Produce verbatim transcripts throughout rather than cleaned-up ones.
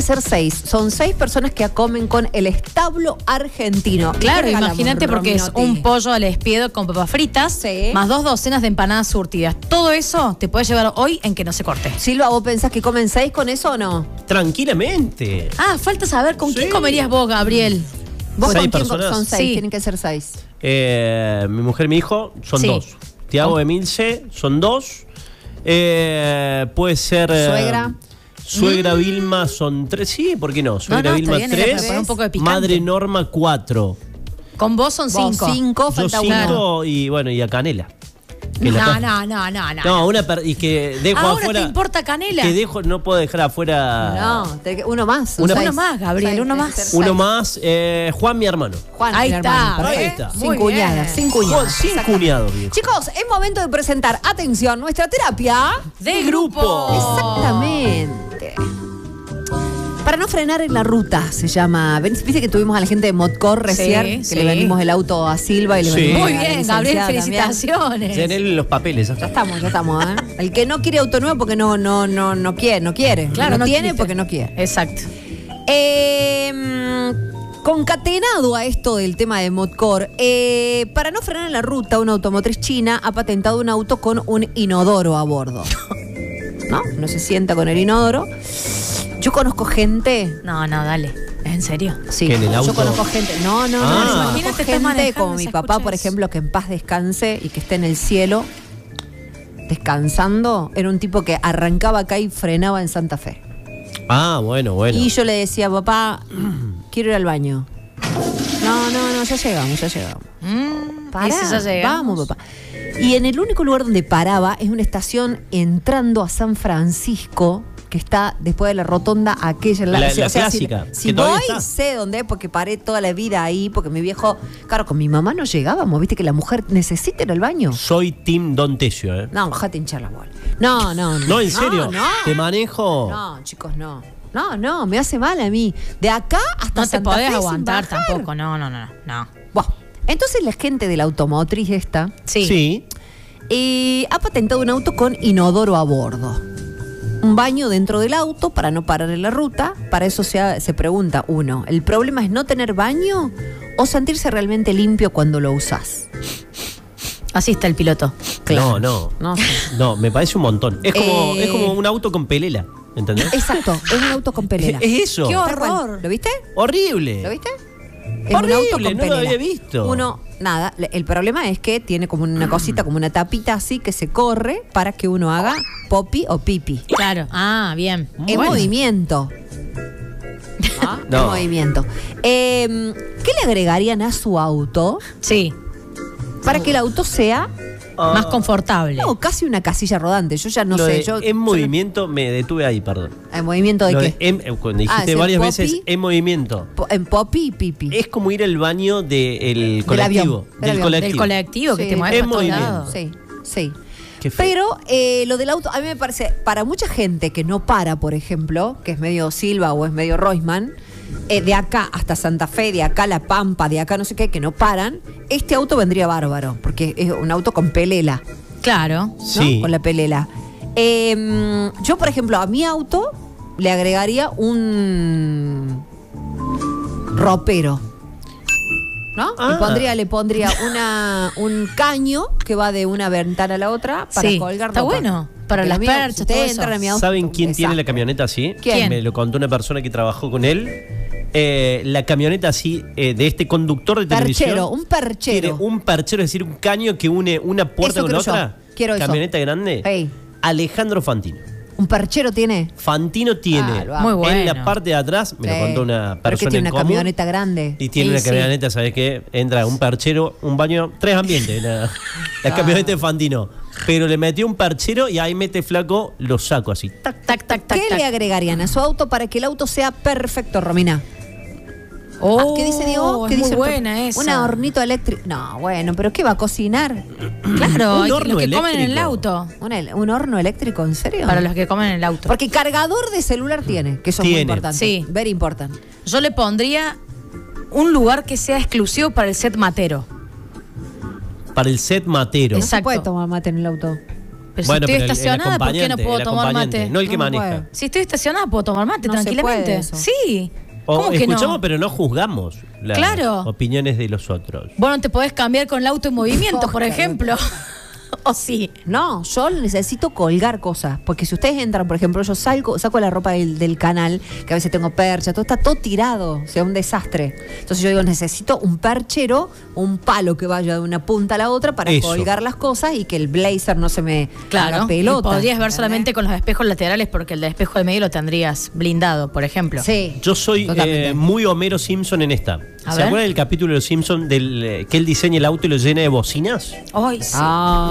Ser seis. Son seis personas que comen con el establo argentino. Claro, imagínate porque es un pollo al espiedo con papas fritas, sí, más dos docenas de empanadas surtidas. Todo eso te puede llevar hoy en que no se corte. Silva, ¿vos pensás que comen seis con eso o no? Tranquilamente. Ah, falta saber con sí. quién comerías vos, Gabriel. ¿Vos ¿Seis con quién personas? son seis? Sí. Tienen que ser seis. Eh, mi mujer y mi hijo son Sí. dos. Tiago, Emilce son dos. Eh, puede ser... eh, ¿Suegra? Suegra Vilma son tres. Sí, ¿por qué no? Suegra no, Vilma está bien, era para tres. poner un poco de picante. Madre Norma cuatro. Con vos son Vos cinco. cinco, Yo falta cinco uno. y bueno, y a Canela. Que No, la- no, no, no, no. No, una per- y que dejo Ahora afuera. te importa Canela. Que dejo, no puedo dejar afuera. No, tenés que- uno más. son Una- seis. Uno más, Gabriel, Seis, uno tenés que más. ser Uno seis. más, eh, Juan, mi hermano. Juan, Ahí mi está, hermano, ahí perfecto. está. Sin Muy cuñadas, bien. sin cuñadas. Juan, sin Exacto. cuñados, viejo. Chicos, es momento de presentar, atención, nuestra terapia De grupo. Exactamente. Para no frenar en la ruta, se llama. ¿Viste que tuvimos a la gente de Modcor recién? Sí, que sí. le vendimos el auto a Silva y le Sí. vendimos Muy a la bien, licenciada Gabriel, también. felicitaciones. Tienen los papeles. ¿eh? Ya estamos, ya estamos, ¿eh? El que no quiere auto nuevo porque no, no, no, no quiere, no quiere. Claro, no, tiene quise. porque no quiere. Exacto. Eh, concatenado a esto del tema de Modcor, eh, para no frenar en la ruta, una automotriz china ha patentado un auto con un inodoro a bordo. ¿No? No se sienta con el inodoro. Yo conozco gente. No, no, dale. ¿En serio? Sí, ¿Que en el yo auto? conozco gente. No, no, no. Ah. no, Imagínate, conozco estás gente manejando, como mi se papá, escucha por eso. ejemplo, que en paz descanse y que esté en el cielo descansando. Era un tipo que arrancaba acá y frenaba en Santa Fe. Ah, bueno, bueno. Y yo le decía, papá, quiero ir al baño. No, no, no, ya llegamos, ya llegamos. Mm, Pará, ¿y si ya llegamos? vamos, papá. Y en el único lugar donde paraba es una estación entrando a San Francisco, que está después de la rotonda aquella. La- o sea, la si- clásica, Si, que todavía voy, está. sé dónde es, porque paré toda la vida ahí, porque mi viejo, claro, con mi mamá no llegábamos, viste que la mujer necesita ir al baño. Soy Team Don Tesio, ¿eh? No, déjate hinchar la bola. No, no, no. No, en serio. No, Te manejo. no, chicos, no. No, no, me hace mal a mí. De acá hasta No te Santa podés Fe sin aguantar bajar. tampoco. No, no, no, no. Buah. Entonces la gente de la automotriz esta Sí. Sí. eh, ha patentado un auto con inodoro a bordo. Un baño dentro del auto para no parar en la ruta. Para eso se, ha- se pregunta uno, ¿el problema es no tener baño o sentirse realmente limpio cuando lo usás? Así está el piloto. No, no. No sé. No, me parece un montón. Es como, Eh. es como un auto con pelela. ¿Entendés? Exacto, es un auto con pelela. Es eso. Qué Tal cual. horror. ¿Lo viste? Horrible. ¿Lo viste? Es Horrible, un auto con no lo pelela. había visto. Uno, nada, le- el problema es que tiene como una cosita, como una tapita así que se corre para que uno haga popi o pipi. Claro. Ah, bien. En Bueno. movimiento. ¿Ah? En No. movimiento. Eh, ¿Qué le agregarían a su auto Sí. para que el auto sea Ah, Más confortable. no, casi una casilla rodante? Yo ya no lo sé. de Yo, en yo no- movimiento me detuve ahí, perdón. ¿En movimiento de Lo qué? de en- eh, cuando dijiste Ah, ¿es el varias popi? veces en movimiento. Po- en popi y pipi. Es como ir al baño del avión, colectivo. del Del avión. colectivo. Del colectivo que Sí. te mueve En por todos movimiento. lados. Sí, sí. Qué feo. Pero eh, lo del auto, a mí me parece, para mucha gente que no para, por ejemplo, que es medio Silva o es medio Roisman, eh, de acá hasta Santa Fe, de acá La Pampa, de acá no sé qué, que no paran, este auto vendría bárbaro, porque es un auto con pelela, Claro. ¿no? Sí. Con la pelela. Eh, yo, por ejemplo, a mi auto le agregaría un ropero. ¿No? Ah. Le pondría, le pondría una, un caño que va de una ventana a la otra para Sí, colgar está ropa. bueno, para Porque las la mía, perchas, si ustedes todo eso. entran a mi auto, ¿Saben quién un tiene la desastre. camioneta así? ¿Quién? Me lo contó una persona que trabajó con él. Eh, la camioneta así, eh, de este conductor de televisión. Perchero, un perchero. Tiene un perchero, es decir, un caño que une una puerta Eso con quiero otra. yo. Quiero eso. Camioneta grande. Ey. Alejandro Fantino. ¿Un perchero tiene? Fantino tiene Ah, lo amo. Muy bueno. en la parte de atrás, me Sí. lo contó una Pero que persona tiene en una común, camioneta grande. y tiene Sí, una sí. camioneta, ¿sabes qué? Entra un perchero, un baño, tres ambientes, la, la camioneta de Fantino. Pero le metió un perchero y ahí mete flaco los sacos así. Tac. Tac, tac, tac, ¿Qué tac. le agregarían a su auto para que el auto sea perfecto, Romina? Oh, Ah, ¿qué dice Diego? ¿Qué es dice muy el- buena esa. Una hornito eléctrico. No, bueno, pero ¿qué va a cocinar? Claro, Un hay que- horno los que comen en el eléctrico. auto. ¿Un, el- un horno eléctrico? ¿En serio? Para los que comen en el auto. Porque cargador de celular tiene, que eso es muy Tiene. importante. Sí. Very important. Yo le pondría un lugar que sea exclusivo para el set matero. Para el set matero. No se Exacto. puede tomar mate en el auto. Pero Bueno, si estoy pero el- el estacionada, ¿por qué no acompañante, puedo el tomar acompañante, mate? no el que No maneja. puede. Si estoy estacionada, puedo tomar mate No se tranquilamente. puede eso. Sí. O ¿Cómo que escuchamos, no? pero no juzgamos las Claro. opiniones de los otros. Vos no te podés cambiar con el auto en movimiento, por Ojalá. ejemplo. O sí. No, yo necesito colgar cosas. Porque si ustedes entran, por ejemplo, yo salgo, saco la ropa del, del canal, que a veces tengo percha, todo está todo tirado, o sea, un desastre. Entonces yo digo, necesito un perchero, un palo que vaya de una punta a la otra para Eso. colgar las cosas y que el blazer no se me Claro. haga Y pelota. podrías ver ¿entendés? solamente con los espejos laterales porque el del espejo de medio lo tendrías blindado, por ejemplo. Sí. Yo soy Totalmente. eh, muy Homero Simpson en esta. A ¿Se ver. acuerdan del capítulo de los Simpson del eh, que él diseña el auto y lo llena de bocinas? Ay, sí.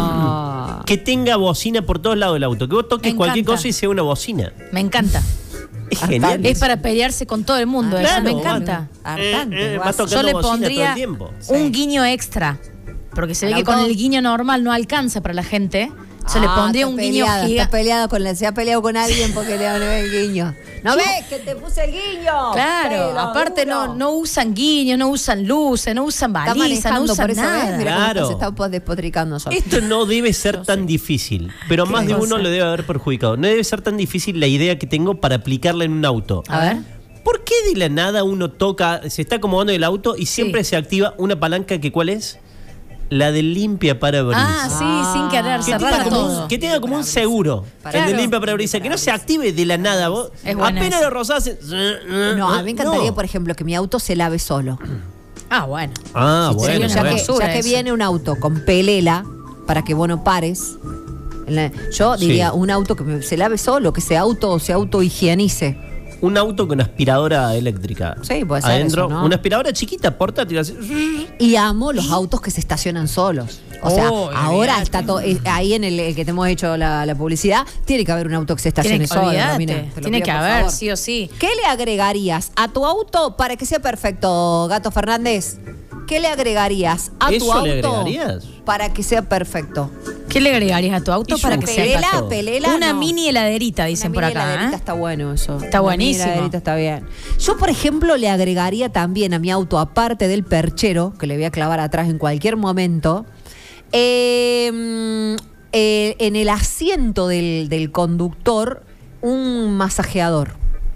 Ah. Que tenga bocina por todos lados del auto. Que vos toques Me cualquier encanta. cosa y sea una bocina. Me encanta. Es Hartante. genial. Es para pelearse con todo el mundo. Ah, eso claro, me encanta. Hartante, Eh, eh, va guaso. tocando Yo le bocina todo pondría el tiempo. un Sí. guiño extra. Porque se ve ¿Al que con auto? el guiño normal no alcanza para la gente. Se le Ah, pondría está un guiño peleada, Está gigante. peleado con la, se ha peleado con alguien porque le dan el guiño. ¿No ves que te puse el guiño? Claro, Pelo aparte duro. no, no usan guiños, no usan luces, no usan Está balizas, no manejando usan por eso, ¿ves? nada. Mira cómo Claro. se está po- despotricando solo. Esto no debe ser tan difícil, pero más de cosa? uno lo debe haber perjudicado. No debe ser tan difícil la idea que tengo para aplicarla en un auto. A ver. ¿Por qué de la nada uno toca, se está acomodando el auto y siempre Sí. se activa una palanca que cuál es? La de limpia parabrisas. Ah, sí, sin querer, Que cerrar tenga, como todo. un, que tenga como un seguro. Para- El de Claro. limpia parabrisas. Que no se active de la nada. Vos, Es buena apenas esa. lo rozás. se- No, a mí me encantaría, No. por ejemplo, que mi auto se lave solo. Ah, bueno. Ah, Sí, bueno. sería ya una que, bueno. basura ya que eso. viene un auto con pelela para que vos no pares. en la- Yo Sí. diría un auto que me- se lave solo, que ese auto se autohigienice. Un auto con aspiradora eléctrica. Sí, puede ser Adentro, eso, ¿no? una aspiradora chiquita, portátil. así. Y amo los autos que se estacionan solos. O sea, Oh, ahora olvídate. está todo. eh, Ahí en el, el que te hemos hecho la, la publicidad, tiene que haber un auto que se estacione Tiene que, solo. olvídate, Romina, te lo tiene pido, que por haber, favor. sí o sí. ¿Qué le agregarías a tu auto para que sea perfecto, Gato Fernández? ¿Qué le agregarías a tu ¿Eso auto le agregarías? para que sea perfecto? ¿Qué le agregarías a tu auto Hizo para un que sea Pelela, perfecto? pelela. Una no. mini heladerita, dicen Una por mini acá. heladerita ¿eh? está bueno eso. Está Una mini buenísimo. heladerita está bien. Yo, por ejemplo, le agregaría también a mi auto, aparte del perchero, que le voy a clavar atrás en cualquier momento, eh, mm, eh, en el asiento del, del conductor, un masajeador.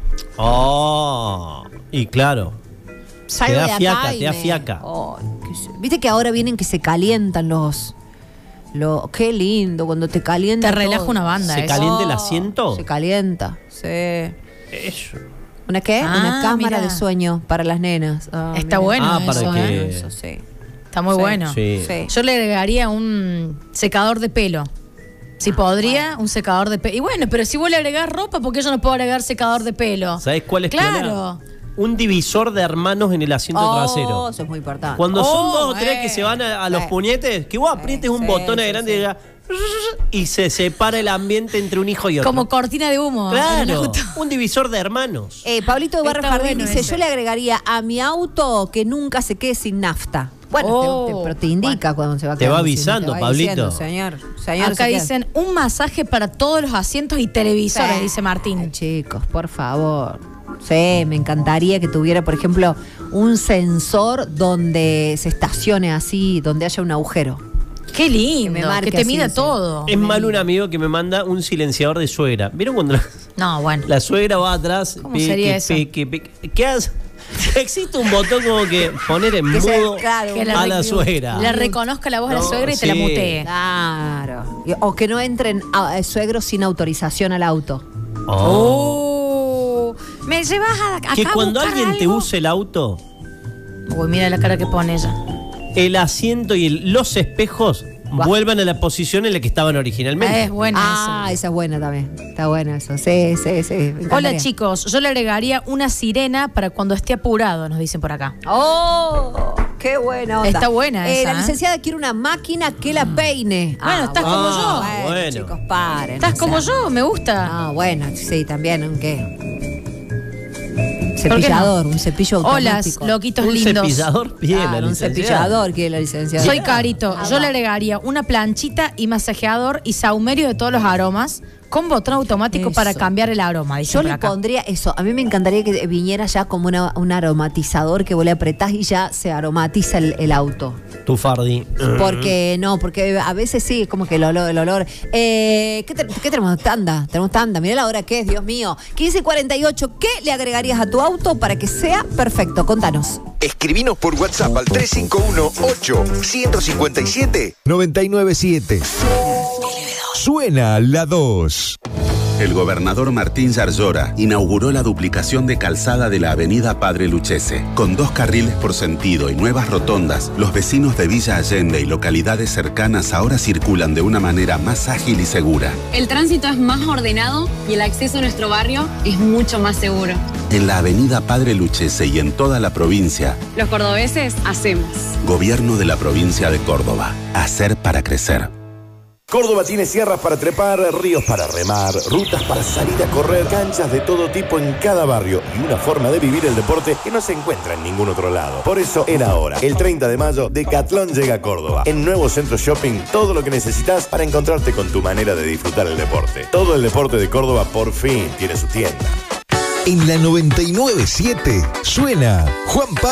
Oh, y claro. Salgo Te da de acá fiaca, y te da me- fiaca. Ay, qué sé- Viste que ahora vienen que se calientan los... los qué lindo cuando te calienta Te relaja todo. una banda. ¿Se eso. calienta el asiento? Se calienta, sí. Eso. ¿Una qué? Ah, Una cámara mira. de sueño para las nenas. Ah, Está mira. bueno Ah, para eso, que- ¿eh? Eso, sí. Está muy Sí. bueno. Sí. Sí. Yo le agregaría un secador de pelo. Si Ah, podría, un secador de pelo. Y bueno, pero si vos le agregás ropa, ¿por qué yo no puedo agregar secador de pelo? ¿Sabes cuál es Claro. piola? Un divisor de hermanos en el asiento Oh, trasero. eso es muy importante. Cuando son Oh, dos o tres eh. que se van a, a los Sí. puñetes, que vos aprietes un sí, botón sí, grande sí. y diga, y se separa el ambiente entre un hijo y otro. Como cortina de humo. en el Claro, auto. un divisor de hermanos. Eh, Pablito de Barrio Está Jardín bueno dice, ese. yo le agregaría a mi auto que nunca se quede sin nafta. Bueno, Oh, te, te- pero te indica cuando se va Te va quedando sin- avisando, te va Pablito. diciendo, señor, señor. Acá se queda. dicen un masaje para todos los asientos y televisores, Sí. dice Martín. Ay, chicos, por favor. Sí, me encantaría que tuviera, por ejemplo, un sensor donde se estacione así, donde haya un agujero. Qué lindo, me que, marque te así, mida sí. todo. Es mal un amigo que me manda un silenciador de suegra. ¿Vieron cuando la, No, bueno. la suegra va atrás? ¿Cómo sería eso? pique, pique. ¿Qué hace? Existe un botón como que poner en Que se- mudo claro, Que a la re- suegra. Le reconozca la voz a la No, suegra y te la sí. mutee. Claro. Y- O que no entren a- a suegros sin autorización al auto. Oh. Oh. ¿Me llevas a, acá Que a cuando buscar alguien te algo? use el auto, Uy, mira la cara que pone ella. el asiento y el- los espejos Buah. vuelvan a la posición en la que estaban originalmente. Es buena Ah, esa. esa es buena también. Está buena eso. Sí, sí, sí. me Hola encantaría. chicos, yo le agregaría una sirena para cuando esté apurado, nos dicen por acá. ¡Oh! ¡Qué buena onda! Está buena Eh, esa, La ¿eh? licenciada quiere una máquina que la peine. Bueno, estás como bueno, yo. Bueno, Bueno. chicos, paren. Estás o como sea. yo, me gusta. Ah, bueno, sí, también, aunque. qué no? Cepillador, un cepillo Hola, automático. loquitos un lindos. cepillador bien, Claro, la un licenciada. cepillador que la licenciada. Soy Carito. Yo le agregaría una planchita y masajeador y saumerio de todos los aromas Con botón automático Eso. para cambiar el aroma, dice Yo por le acá. pondría eso. A mí me encantaría que viniera ya como una- un aromatizador que vos le apretás y ya se aromatiza el, el auto. Tu Fardi. Porque no, porque a veces sí, como que el olor. El olor. Eh, ¿qué, te- qué tenemos? Tanda. Tenemos tanda. Mirá la hora que es, Dios mío. quince y cuarenta y ocho. ¿Qué le agregarías a tu auto para que sea perfecto? Contanos. Escribinos por WhatsApp al tres cinco uno, ocho, cinco siete, nueve nueve siete. Suena la dos. El gobernador Martín Yarlora inauguró la duplicación de calzada de la avenida Padre Luchese. Con dos carriles por sentido y nuevas rotondas, los vecinos de Villa Allende y localidades cercanas ahora circulan de una manera más ágil y segura. El tránsito es más ordenado y el acceso a nuestro barrio es mucho más seguro. En la avenida Padre Luchese y en toda la provincia, Los cordobeses hacemos. Gobierno de la provincia de Córdoba. Hacer para crecer. Córdoba tiene sierras para trepar, ríos para remar, rutas para salir a correr, canchas de todo tipo en cada barrio y una forma de vivir el deporte que no se encuentra en ningún otro lado. Por eso, era ahora, el treinta de mayo, Decathlon llega a Córdoba. En Nuevo Centro Shopping, todo lo que necesitas para encontrarte con tu manera de disfrutar el deporte. Todo el deporte de Córdoba por fin tiene su tienda. En la noventa y nueve punto siete suena Juan Pablo.